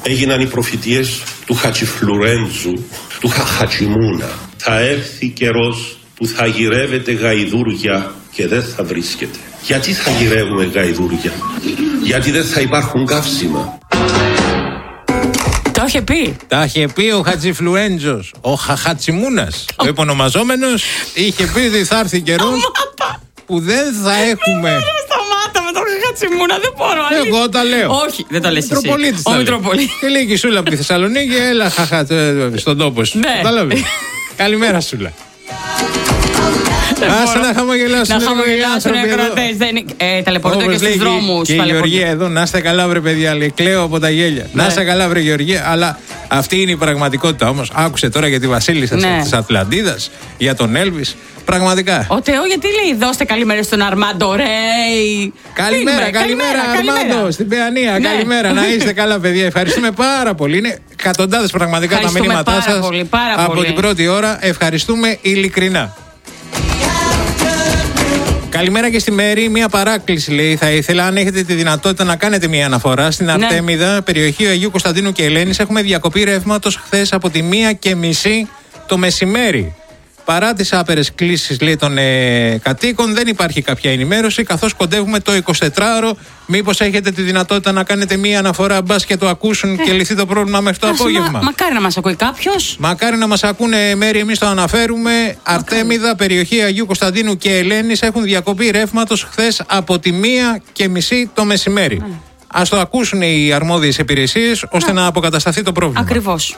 έγιναν οι προφητείες του Χατζηφλουρέντζου, του Χατζημούνα. Θα έρθει καιρός που θα γυρεύετε γαϊδούρια και δεν θα βρίσκετε. Γιατί θα γυρεύουμε γαϊδούρια? Γιατί δεν θα υπάρχουν καύσιμα. Το είχε πει. Τα είχε πει ο Χατζηφλουέντζος. Ο Χατσιμούνας, ο επωνομαζόμενος, είχε πει ότι θα έρθει καιρός που δεν θα έχουμε. Σταμάτα με τον Χατσιμούνα, δεν μπορώ. Εγώ τα λέω. Όχι, δεν τα λες εσύ. Ο Μητροπολίτης. Και λέει η Σούλα από τη Θεσσαλονίκη, έλα στον τόπο σου. Κατάλαβε. Καλημέρα, Σούλα. Άσε να χαμογελάσουν. Να χαμογελάσουν οι ακροατές. Ταλαιπωρούνται και στους δρόμους. Και η Γεωργία εδώ, να είστε καλά, βρε παιδιά, λέει. Κλαίω από τα γέλια. Να είστε καλά, βρε Γεωργία. Αλλά αυτή είναι η πραγματικότητα όμως. Άκουσε τώρα για τη Βασίλισσα της Ατλαντίδας, για τον Έλβις. Πραγματικά. Ο Θεό, γιατί λέει δώστε καλημέρα στον Αρμάντο Ρέι. Καλημέρα, Αρμάντο, στην Παιανία. Καλημέρα, να είστε καλά, παιδιά. Ευχαριστούμε πάρα πολύ. Είναι εκατοντάδες πραγματικά τα μηνύματά σας από την πρώτη ώρα. Ευχαριστούμε ειλικρινά. Καλημέρα και στη Μέρη. Μία παράκληση λέει. Θα ήθελα, αν έχετε τη δυνατότητα, να κάνετε μία αναφορά στην Αρτέμιδα, περιοχή Αγίου Κωνσταντίνου και Ελένης. Έχουμε διακοπή ρεύματος χθες από τη 1:30 το μεσημέρι. Παρά τις άπερες κλήσεις, λέει, των κατοίκων, δεν υπάρχει κάποια ενημέρωση, καθώς κοντεύουμε το 24ωρο. Μήπως έχετε τη δυνατότητα να κάνετε μία αναφορά, μπας και το ακούσουν και λυθεί το πρόβλημα μέχρι το απόγευμα. Μακάρι να μας ακούει κάποιος. Μακάρι να μας ακούνε, Μέρη, εμείς το αναφέρουμε. Αρτέμιδα, περιοχή Αγίου Κωνσταντίνου και Ελένης, έχουν διακοπή ρεύματος χθες από τη 1:30 το μεσημέρι. Ας το ακούσουν οι αρμόδιες υπηρεσίες, ώστε να αποκατασταθεί το πρόβλημα. Ακριβώς.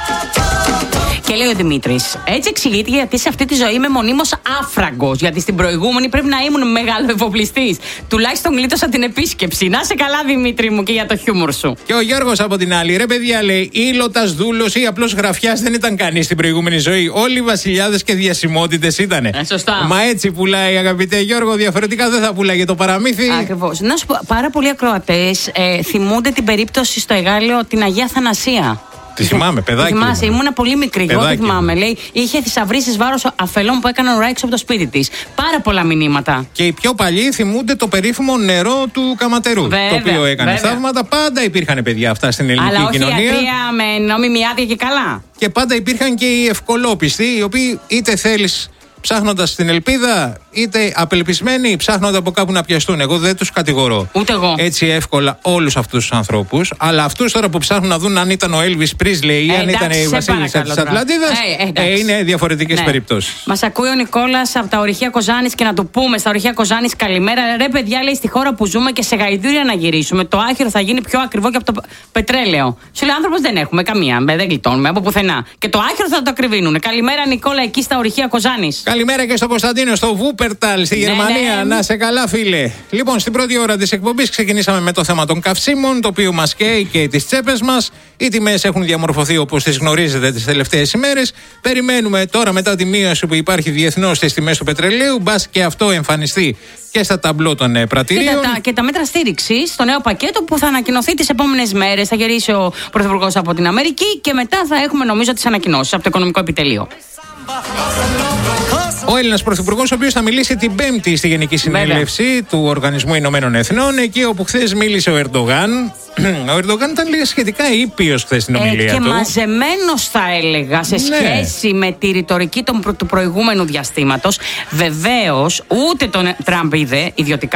Και λέει ο Δημήτρης, έτσι εξηγείται γιατί σε αυτή τη ζωή είμαι μονίμως άφραγκος. Γιατί στην προηγούμενη πρέπει να ήμουν μεγάλο εφοπλιστής. Τουλάχιστον γλίτωσα την επίσκεψη. Να σε καλά, Δημήτρη μου, και για το χιούμορ σου. Και ο Γιώργος από την άλλη, ρε παιδιά, λέει, ήλωτας, δούλος ή απλώς γραφιάς δεν ήταν κανείς στην προηγούμενη ζωή. Όλοι οι βασιλιάδες και διασημότητες ήτανε. Σωστά. Μα έτσι πουλάει, αγαπητέ Γιώργο, διαφορετικά δεν θα πουλάγε το παραμύθι. Ακριβώς. Να σου πω, πάρα πολλοί ακροατές θυμούνται την περίπτωση στο Εγάλεο, την Αγία Θανασία. Τη θυμάμαι, παιδάκι. Θυμάσαι, ήμουν πολύ μικρή. Εγώ τη θυμάμαι. Λέει, είχε θησαυρίσει βάρος αφελών που έκαναν ουρά έξω από το σπίτι της. Πάρα πολλά μηνύματα. Και οι πιο παλιοί θυμούνται το περίφημο νερό του Καματερού. Το οποίο έκανε θαύματα. Πάντα υπήρχαν παιδιά αυτά στην ελληνική κοινωνία. Αλλά όχι ατρία με νόμιμη άδεια και καλά. Και πάντα υπήρχαν και οι ευκολόπιστοι, οι οποίοι είτε θέλεις ψάχνοντας την ελπίδα, είτε απελπισμένοι ψάχνονται από κάπου να πιαστούν. Εγώ δεν τους κατηγορώ. Ούτε εγώ. Έτσι εύκολα όλους αυτούς τους ανθρώπους. Αλλά αυτούς τώρα που ψάχνουν να δουν αν ήταν ο Έλβις Πρίσλεϊ ή αν ήταν η Βασίλισσα της Ατλαντίδας, είναι διαφορετικές περιπτώσεις. Μας ακούει ο Νικόλας από τα ορυχεία Κοζάνης και να του πούμε στα ορυχεία Κοζάνης καλημέρα. Ρε παιδιά, λέει, στη χώρα που ζούμε και σε γαϊδούρια να γυρίσουμε, το άχυρο θα γίνει πιο ακριβό και από το πετρέλαιο. Σου λέει, άνθρωπος δεν έχουμε καμία, δεν γλιτώνουμε από πουθενά. Και το άχυρο θα το ακριβίνουν. Καλημέρα, Νικόλα, εκεί στα ορυχεία Κοζάνης. Καλημέρα και στο Κωνσταντίνο, στο Βούπερταλ, στη Γερμανία. Να σε καλά, φίλε. Λοιπόν, στην πρώτη ώρα της εκπομπής ξεκινήσαμε με το θέμα των καυσίμων, το οποίο μας καίει και τις τσέπες μας. Οι τιμές έχουν διαμορφωθεί όπως τις γνωρίζετε τις τελευταίες ημέρες. Περιμένουμε τώρα, μετά τη μείωση που υπάρχει διεθνώς στις τιμές του πετρελαίου, μπας και αυτό εμφανιστεί και στα ταμπλό των πρατηρίων. Και τα μέτρα στήριξης στο νέο πακέτο που θα ανακοινωθεί τις επόμενες μέρες. Θα γυρίσει ο Πρωθυπουργός από την Αμερική και μετά θα έχουμε, νομίζω, τις ανακοινώσεις από το Οικονομικό Επιτελείο. Ο Έλληνας Πρωθυπουργός, ο οποίος θα μιλήσει την Πέμπτη στη Γενική Συνέλευση του Οργανισμού Ηνωμένων Εθνών, εκεί όπου χθες μίλησε ο Ερντογάν. Ο Ερντογάν ήταν σχετικά ήπιος χθες στην ομιλία του. Και μαζεμένος, θα έλεγα, σε σχέση με τη ρητορική του προηγούμενου διαστήματος. Βεβαίως, ούτε τον Τραμπ είδε ιδιωτικά.